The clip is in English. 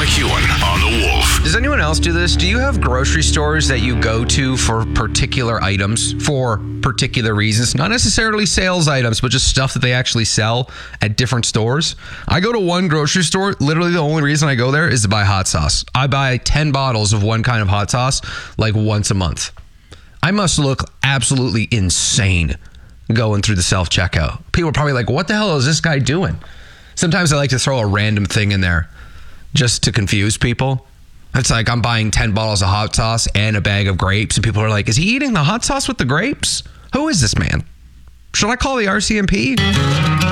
McEwen on the Wolf. Does anyone else do this? Do you have grocery stores that you go to for particular items for particular reasons? Not necessarily sales items, but just stuff that they actually sell at different stores. I go to one grocery store. Literally the only reason I go there is to buy hot sauce. I buy 10 bottles of one kind of hot sauce like once a month. I must look absolutely insane going through the self-checkout. People are probably like, what the hell is this guy doing? Sometimes I like to throw a random thing in there just to confuse people. It's like I'm buying 10 bottles of hot sauce and a bag of grapes, and people are like, is he eating the hot sauce with the grapes? Who is this man? Should I call the RCMP?